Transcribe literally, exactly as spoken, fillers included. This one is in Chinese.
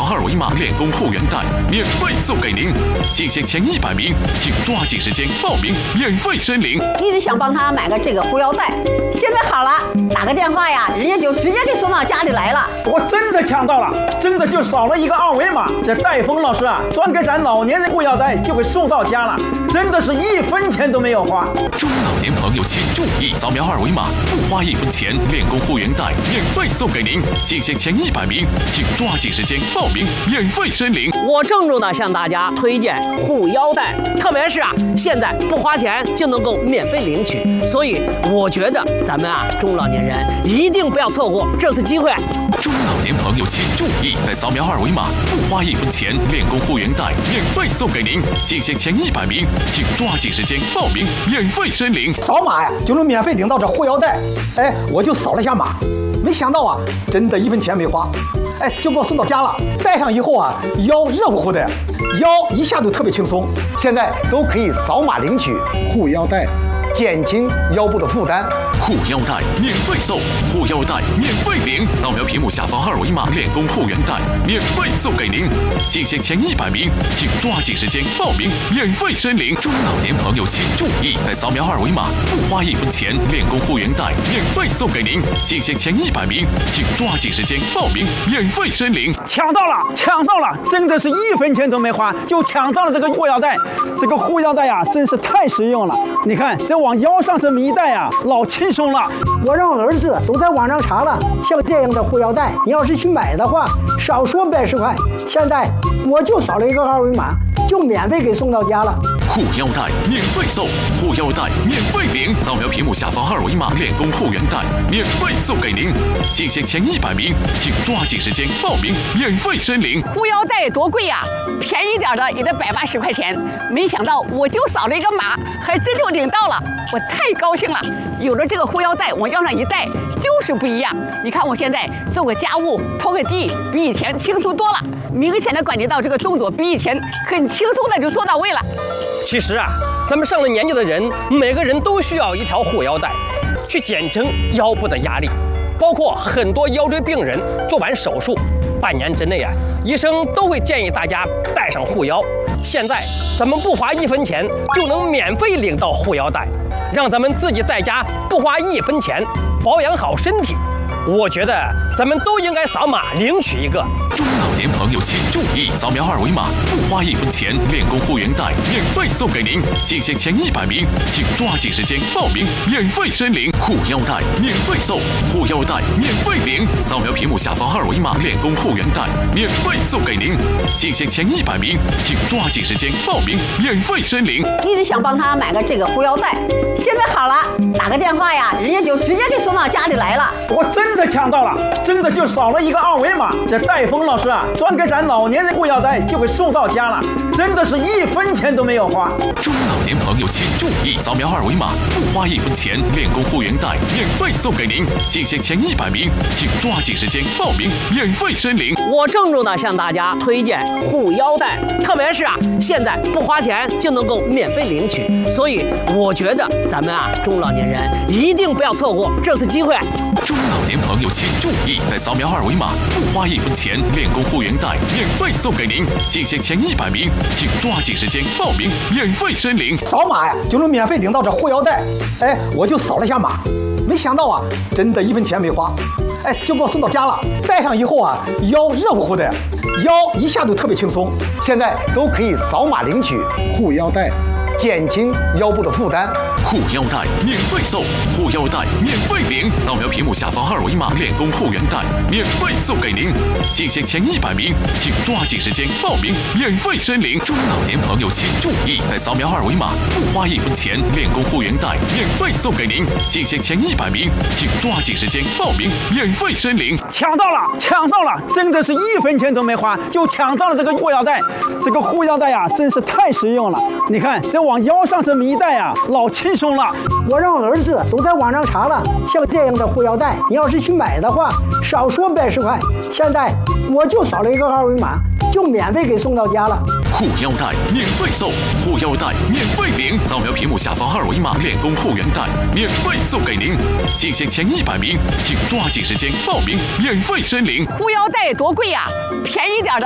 方二维码练功会员袋，免费送给您。进线前一百名，请抓紧时间报名，免费申领。 一直想帮他买个这个护腰带，现在好了，打个电话呀，人家就直接给送到家里来了。 我真的抢到了，真的就扫了一个二维码，这戴峰老师啊，专给咱老年人护腰带就给送到家了，真的是一分钱都没有花。 中老年朋友请注意，扫描二维码，不花一分钱，练功会员袋免费送给您。进线前一百名，请抓紧时间报名，免费申领。 我郑重的向大家推荐护腰带，特别是啊，现在不花钱就能够免费领取，所以我觉得咱们啊中老年人一定不要错过这次机会。 中老年朋友请注意，在扫描二维码，不花一分钱，练功会员袋免费送给您。进线前一百名，请抓紧时间报名，免费申领。 扫码呀就能免费领到这护腰带，哎，我就扫了一下码，没想到啊，真的一分钱没花，哎，就给我送到家了。戴上以后啊，腰热乎乎的，腰一下就特别轻松。现在都可以扫码领取护腰带，减轻腰部的负担。 护腰带免费送，护腰带免费领。扫描屏幕下方二维码，练功会员袋免费送给您。进线前一百名，请抓紧时间报名，免费申领。中老年朋友请注意，在扫描二维码，不花一分钱，练功会员袋免费送给您。进线前一百名，请抓紧时间报名，免费申领。 抢到了，抢到了，真的是一分钱都没花就抢到了这个护腰带。这个护腰带呀，真是太实用了。你看，这往腰上这么一戴呀，老轻松了。 我让儿子都在网上查了，像这样的护腰带，你要是去买的话，少说百十块。现在我就扫了一个二维码，就免费给送到家了。 护腰带免费送，护腰带免费领。扫描屏幕下方二维码，练功会员袋免费送给您。进线前一百名，请抓紧时间报名，免费申领。 护腰带多贵呀、啊，便宜点的也得百八十块钱。没想到我就扫了一个码，还真就领到了，我太高兴了。有了这个护腰带，往腰上一戴，就是不一样。你看我现在做个家务、拖个地，比以前轻松多了。明显的感觉到这个动作比以前很轻松的就做到位了。 其实啊，咱们上了年纪的人，每个人都需要一条护腰带，去减轻腰部的压力。包括很多腰椎病人做完手术，半年之内啊，医生都会建议大家带上护腰。现在咱们不花一分钱就能免费领到护腰带，让咱们自己在家不花一分钱保养好身体。我觉得咱们都应该扫码领取一个。 中老年朋友请注意，扫描二维码，不花一分钱，练功会员袋免费送给您。进线前一百名，请抓紧时间报名，免费申领。护腰带免费送，护腰带免费领。扫描屏幕下方二维码，练功会员袋免费送给您。进线前一百名，请抓紧时间报名，免费申领。 一直想帮他买个这个护腰带，现在好了，打个电话呀，人家就直接给送到家里来了。 我真的抢到了，真的就扫了一个二维码，这戴峰老师啊，专给咱老年人护腰带就给送到家了，真的是一分钱都没有花。 中老年朋友请注意，扫描二维码，不花一分钱，练功会员袋免费送给您。进线前一百名，请抓紧时间报名，免费申领。 我郑重的向大家推荐护腰带，特别是啊，现在不花钱就能够免费领取，所以我觉得咱们啊中老年人一定不要错过这次机会。 中老年朋友请注意，在扫描二维码，不花一分钱，练功会员袋免费送给您。进线前一百名，请抓紧时间报名，免费申领。 扫码呀就能免费领到这护腰带，哎，我就扫了一下码，没想到啊，真的一分钱没花，哎，就给我送到家了。戴上以后啊，腰热乎乎的，腰一下就特别轻松。现在都可以扫码领取护腰带，减轻腰部的负担。 护腰带免费送，护腰带免费领。扫描屏幕下方二维码，练功会员袋免费送给您。进线前一百名，请抓紧时间报名，免费申领。中老年朋友请注意，在扫描二维码，不花一分钱，练功会员袋免费送给您。进线前一百名，请抓紧时间报名，免费申领。 抢到了，抢到了，真的是一分钱都没花就抢到了这个护腰带。这个护腰带呀，真是太实用了。你看，这往腰上这么一戴呀，老轻松了。 我让儿子都在网上查了，像这样的护腰带，你要是去买的话，少说百十块。现在我就扫了一个二维码，就免费给送到家了。 护腰带免费送，护腰带免费领。扫描屏幕下方二维码，练功会员袋免费送给您。进线前一百名，请抓紧时间报名，免费申领。 护腰带多贵呀、啊，便宜点的。